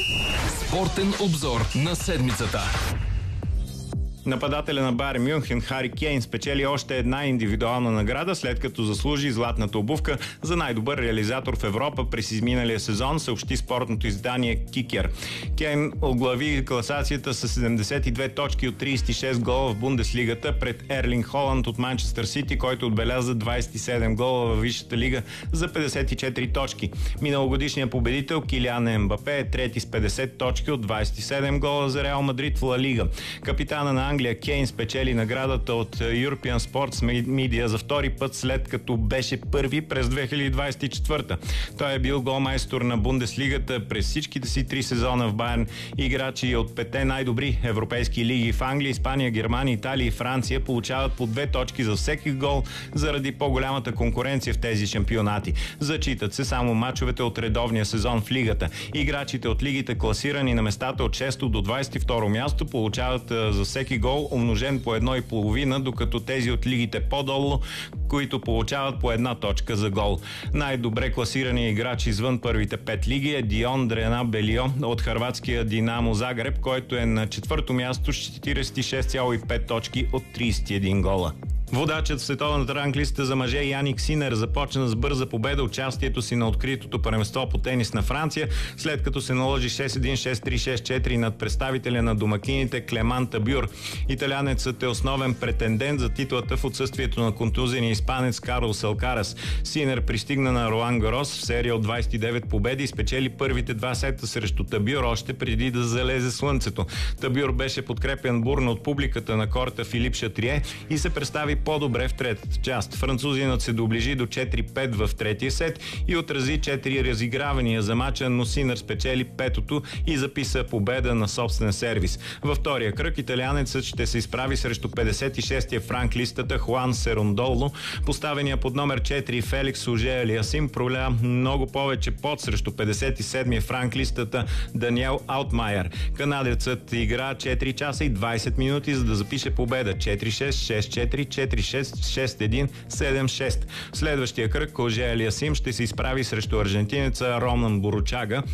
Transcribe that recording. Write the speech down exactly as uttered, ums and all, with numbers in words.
Спортен обзор на седмицата. Нападателя на Байер Мюнхен Хари Кейн спечели още една индивидуална награда, след като заслужи златната обувка за най-добър реализатор в Европа през изминалия сезон, съобщи спортното издание Кикер. Кейн оглави класацията с седемдесет и две точки от тридесет и шест гола в Бундеслигата пред Ерлинг Холанд от Манчестър Сити, който отбеляза двадесет и седем гола във Висшата лига за петдесет и четири точки. Миналогодишният победител Килиан Ембапе е трети с петдесет точки от двадесет и седем гола за Реал Мадрид в Ла Лига. Капитана на Англия Кейн спечели наградата от European Sports Media за втори път, след като беше първи през две хиляди двадесет и четвърта. Той е бил голмайстор на Бундеслигата през всичките си три сезона в Байерн. Играчи от пете най-добри европейски лиги в Англия, Испания, Германия, Италия и Франция получават по две точки за всеки гол заради по-голямата конкуренция в тези шампионати. Зачитат се само мачовете от редовния сезон в лигата. Играчите от лигите, класирани на местата от шесто до двадесет и второ място, получават за всеки гол умножен по едно и половина, докато тези от лигите по-долу, които получават по една точка за гол. Най-добре класирани играч извън първите пет лиги е Дион Дрена Белио от хърватския Динамо Загреб, който е на четвърто място с четиридесет и шест цяло и пет точки от тридесет и един гола. Водачът в световната ранглиста за мъже Яник Синер започна с бърза победа участието си на откритото първенство по тенис на Франция, след като се наложи шест един, шест три, шест четири над представителя на домакините Клеман Табюр. Италянецът е основен претендент за титлата в отсъствието на контузения испанец Карлос Алкарас. Синер пристигна на Ролан Гарос в серия от двадесет и девет победи и спечели първите два сета срещу Табюр още преди да залезе слънцето. Табюр беше подкрепен бурно от публиката на корта Филип Шатрие и се представи по-добре в третата част. Французинът се доближи до четири пет в третия сет и отрази четири разигравания за мача, но Синер спечели петото и записа победа на собствен сервис. Във втория кръг италианецът ще се изправи срещу петдесет и шестия в ранглистата Хуан Серундоло. Поставения под номер четири Феликс Оже Алиасим проля много повече пот срещу петдесет и седмия в ранглистата Даниел Аутмайер. Канадецът игра четири часа и двадесет минути, за да запише победа четири шест, шест четири, четири шест, шест един, седем шест. В следващия кръг Оже Алиасим ще се изправи срещу аржентинеца Роман Боручага.